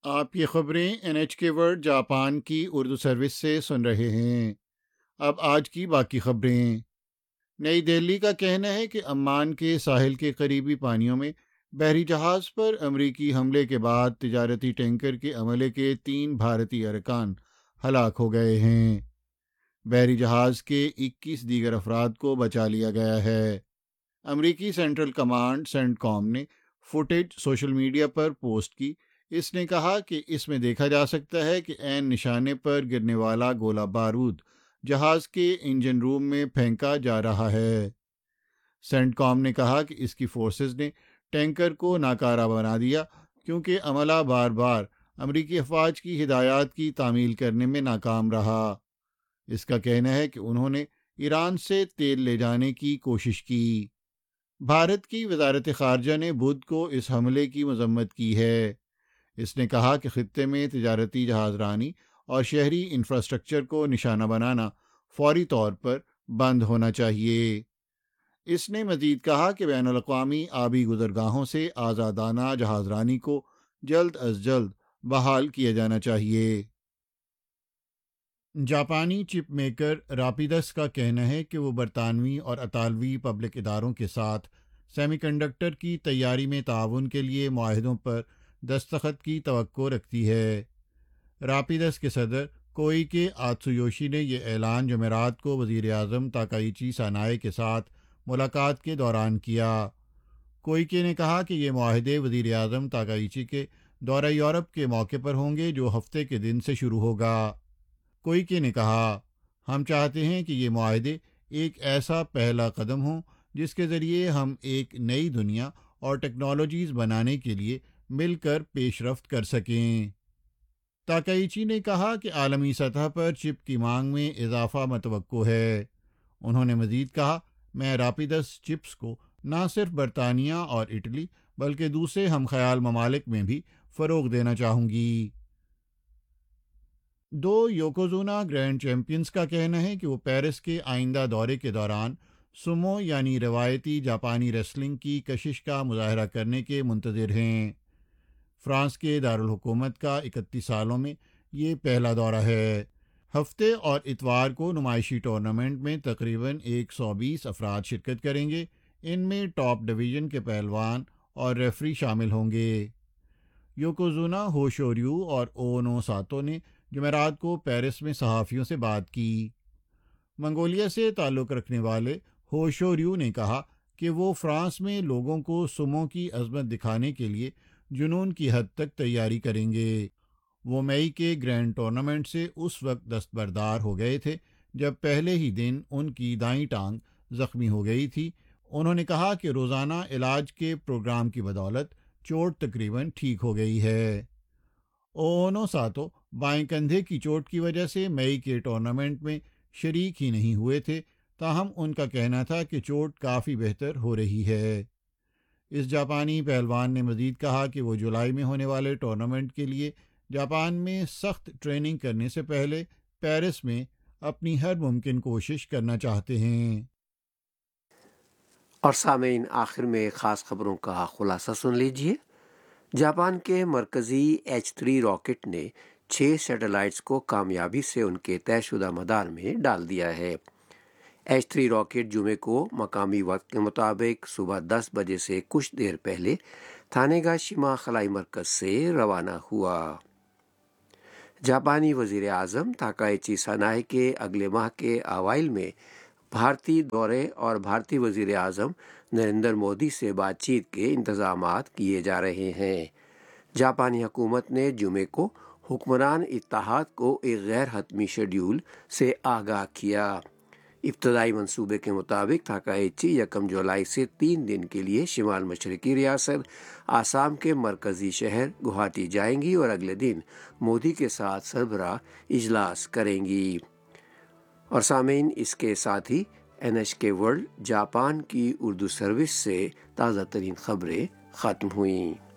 آپ یہ خبریں NHK ورلڈ جاپان کی اردو سروس سے سن رہے ہیں۔ اب آج کی باقی خبریں۔ نئی دہلی کا کہنا ہے کہ عمان کے ساحل کے قریبی پانیوں میں بحری جہاز پر امریکی حملے کے بعد تجارتی ٹینکر کے عملے کے 3 بھارتی ارکان ہلاک ہو گئے ہیں۔ بحری جہاز کے 21 دیگر افراد کو بچا لیا گیا ہے۔ امریکی سینٹرل کمانڈ سینٹ کام نے فوٹیج سوشل میڈیا پر پوسٹ کی۔ اس نے کہا کہ اس میں دیکھا جا سکتا ہے کہ عین نشانے پر گرنے والا گولہ بارود جہاز کے انجن روم میں پھینکا جا رہا ہے۔ سینٹ کام نے کہا کہ اس کی فورسز نے ٹینکر کو ناکارہ بنا دیا کیونکہ عملہ بار بار امریکی افواج کی ہدایات کی تعمیل کرنے میں ناکام رہا۔ اس کا کہنا ہے کہ انہوں نے ایران سے تیل لے جانے کی کوشش کی۔ بھارت کی وزارت خارجہ نے بدھ کو اس حملے کی مذمت کی ہے۔ اس نے کہا کہ خطے میں تجارتی جہاز رانی اور شہری انفراسٹرکچر کو نشانہ بنانا فوری طور پر بند ہونا چاہیے۔ اس نے مزید کہا کہ بین الاقوامی آبی گزرگاہوں سے آزادانہ جہاز رانی کو جلد از جلد بحال کیا جانا چاہیے۔ جاپانی چپ میکر راپیدس کا کہنا ہے کہ وہ برطانوی اور اطالوی پبلک اداروں کے ساتھ سیمی کنڈکٹر کی تیاری میں تعاون کے لیے معاہدوں پر دستخط کی توقع رکھتی ہے۔ راپیدس کے صدر کوئیکے آتسویوشی نے یہ اعلان جمعرات کو وزیر اعظم تاکائیچی سانائے کے ساتھ ملاقات کے دوران کیا۔ کوئیکے نے کہا کہ یہ معاہدے وزیر اعظم تاکائیچی کے دورہ یورپ کے موقع پر ہوں گے جو ہفتے کے دن سے شروع ہوگا۔ کوئیکے نے کہا، ہم چاہتے ہیں کہ یہ معاہدے ایک ایسا پہلا قدم ہوں جس کے ذریعے ہم ایک نئی دنیا اور ٹیکنالوجیز بنانے کے لیے مل کر پیش رفت کر سکیں۔ تاکائیچی نے کہا کہ عالمی سطح پر چپ کی مانگ میں اضافہ متوقع ہے۔ انہوں نے مزید کہا، میں راپیدس چپس کو نہ صرف برطانیہ اور اٹلی بلکہ دوسرے ہم خیال ممالک میں بھی فروغ دینا چاہوں گی۔ 2 یوکوزونا گرینڈ چیمپئنز کا کہنا ہے کہ وہ پیرس کے آئندہ دورے کے دوران سومو یعنی روایتی جاپانی ریسلنگ کی کشش کا مظاہرہ کرنے کے منتظر ہیں۔ فرانس کے دارالحکومت کا 31 سالوں میں یہ پہلا دورہ ہے۔ ہفتے اور اتوار کو نمائشی ٹورنامنٹ میں تقریباً 120 افراد شرکت کریں گے۔ ان میں ٹاپ ڈویژن کے پہلوان اور ریفری شامل ہوں گے۔ یوکوزونا ہوشوریو اور اونو ساتو نے جمعرات کو پیرس میں صحافیوں سے بات کی۔ منگولیا سے تعلق رکھنے والے ہوشوریو نے کہا کہ وہ فرانس میں لوگوں کو سومو کی عظمت دکھانے کے لیے جنون کی حد تک تیاری کریں گے۔ وہ مئی کے گرینڈ ٹورنامنٹ سے اس وقت دستبردار ہو گئے تھے جب پہلے ہی دن ان کی دائیں ٹانگ زخمی ہو گئی تھی۔ انہوں نے کہا کہ روزانہ علاج کے پروگرام کی بدولت چوٹ تقریباً ٹھیک ہو گئی ہے۔ اونو ساتو بائیں کندھے کی چوٹ کی وجہ سے مئی کے ٹورنامنٹ میں شریک ہی نہیں ہوئے تھے، تاہم ان کا کہنا تھا کہ چوٹ کافی بہتر ہو رہی ہے۔ اس جاپانی پہلوان نے مزید کہا کہ وہ جولائی میں ہونے والے ٹورنامنٹ کے لیے جاپان میں سخت ٹریننگ کرنے سے پہلے پیرس میں اپنی ہر ممکن کوشش کرنا چاہتے ہیں۔ اور سامعین، آخر میں خاص خبروں کا خلاصہ سن لیجیے۔ جاپان کے مرکزی H3 راکٹ نے 6 سیٹلائٹس کو کامیابی سے ان کے طے شدہ مدار میں ڈال دیا ہے۔ H3 راکٹ جمعے کو مقامی وقت کے مطابق صبح 10 بجے سے کچھ دیر پہلے تانیگاشیما خلائی مرکز سے روانہ ہوا۔ جاپانی وزیر اعظم تاکائیچی سانائے کے اگلے ماہ کے اوائل میں بھارتی دورے اور بھارتی وزیر اعظم نریندر مودی سے بات چیت کے انتظامات کیے جا رہے ہیں۔ جاپانی حکومت نے جمعے کو حکمران اتحاد کو ایک غیر حتمی شیڈول سے آگاہ کیا۔ ابتدائی منصوبے کے مطابق تاکائیچی 1 جولائی سے 3 دن کے لیے شمال مشرقی ریاست آسام کے مرکزی شہر گوہاٹی جائیں گی اور اگلے دن مودی کے ساتھ سربراہ اجلاس کریں گی۔ اور سامعین، اس کے ساتھ ہی NHK ورلڈ جاپان کی اردو سروس سے تازہ ترین خبریں ختم ہوئیں۔